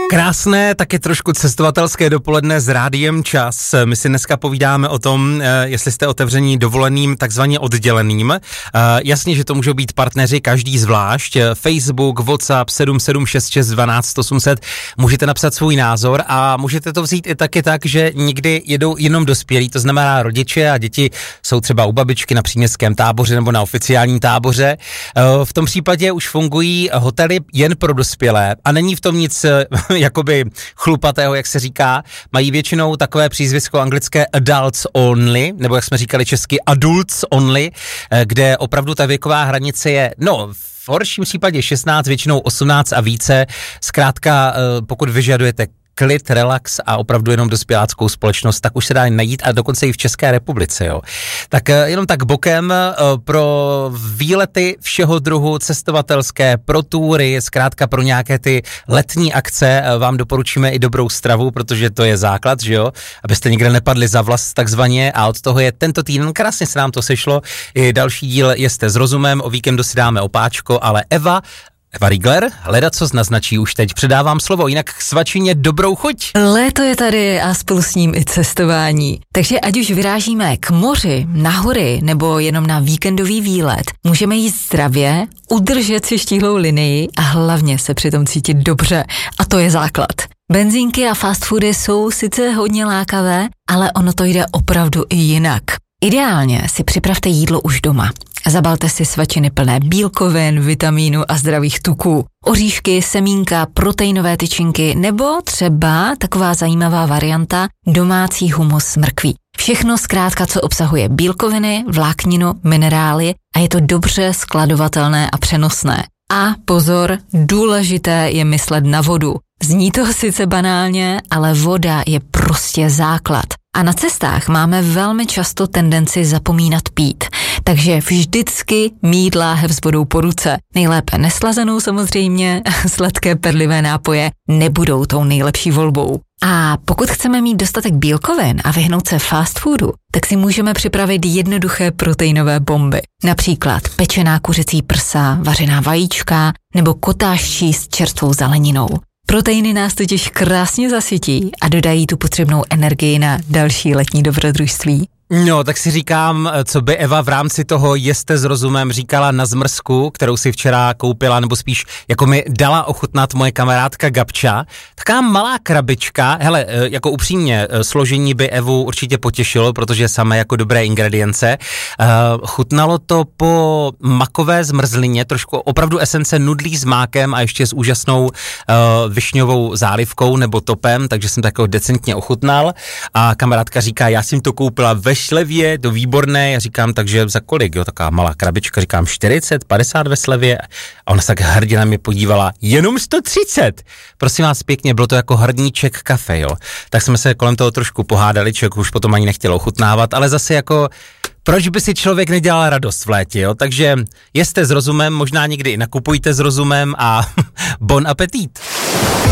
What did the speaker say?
Krásné, taky trošku cestovatelské dopoledne s Rádiem Čas. My si dneska povídáme o tom, jestli jste otevření dovoleným, takzvaně odděleným. Jasně, že to můžou být partneři, každý zvlášť. Facebook, WhatsApp 7766 12 800. Můžete napsat svůj názor a můžete to vzít i taky tak, že někdy jedou jenom dospělí, to znamená rodiče a děti jsou třeba u babičky na příměstském táboře nebo na oficiálním táboře. V tom případě už fungují hotely jen pro dospělé a není v tom nic jakoby chlupatého, jak se říká. Mají většinou takové přízvisko anglické adults only, nebo jak jsme říkali česky adults only, kde opravdu ta věková hranice je, v horším případě 16, většinou 18 a více. Zkrátka, pokud vyžadujete klid, relax a opravdu jenom dospěláckou společnost, tak už se dá najít a dokonce i v České republice, jo. Tak jenom tak bokem pro výlety všeho druhu cestovatelské, pro túry, zkrátka pro nějaké ty letní akce vám doporučíme i dobrou stravu, protože to je základ, že jo, abyste nikde nepadli za vlast takzvaně a od toho je tento týden, krásně se nám to sešlo, i další díl Jste s rozumem, o víkendu si dáme opáčko, ale Eva Riegler, ledacos naznačí už teď. Předávám slovo, jinak k svačině dobrou chuť. Léto je tady a spolu s ním i cestování. Takže ať už vyrážíme k moři, na hory nebo jenom na víkendový výlet, můžeme jíst zdravě, udržet si štíhlou linii a hlavně se přitom cítit dobře. A to je základ. Benzínky a fast foody jsou sice hodně lákavé, ale ono to jde opravdu i jinak. Ideálně si připravte jídlo už doma. Zabalte si svačiny plné bílkovin, vitamínu a zdravých tuků. Oříšky, semínka, proteinové tyčinky nebo třeba taková zajímavá varianta domácí humus s mrkví. Všechno zkrátka, co obsahuje bílkoviny, vlákninu, minerály a je to dobře skladovatelné a přenosné. A pozor, důležité je myslet na vodu. Zní to sice banálně, ale voda je prostě základ. A na cestách máme velmi často tendenci zapomínat pít, takže vždycky mít láhev s vodou po ruce. Nejlépe neslazenou samozřejmě, sladké perlivé nápoje nebudou tou nejlepší volbou. A pokud chceme mít dostatek bílkovin a vyhnout se fast foodu, tak si můžeme připravit jednoduché proteinové bomby. Například pečená kuřecí prsa, vařená vajíčka nebo kotáž s čerstvou zeleninou. Proteiny nás totiž krásně zasytí a dodají tu potřebnou energii na další letní dobrodružství. No, tak si říkám, co by Eva v rámci toho Jste s rozumem říkala na zmrzku, kterou si včera koupila, nebo spíš jako mi dala ochutnat moje kamarádka Gabča. Taká malá krabička, hele, jako upřímně, složení by Evu určitě potěšilo, protože samé jako dobré ingredience. Chutnalo to po makové zmrzlině, trošku opravdu esence nudlí s mákem a ještě s úžasnou višňovou zálivkou nebo topem, takže jsem takový decentně ochutnal. A kamarádka říká, já jsem to koupila ve slevě, to výborné, já říkám, takže za kolik, jo, taková malá krabička, říkám 40, 50 ve slevě a ona se tak hrdě na mě podívala, jenom 130, prosím vás pěkně, bylo to jako hrníček kafe, jo, tak jsme se kolem toho trošku pohádali, člověk už potom ani nechtěl ochutnávat, ale zase jako, proč by si člověk nedělal radost v létě, jo, takže jeste s rozumem, možná někdy nakupujte s rozumem a bon appetit.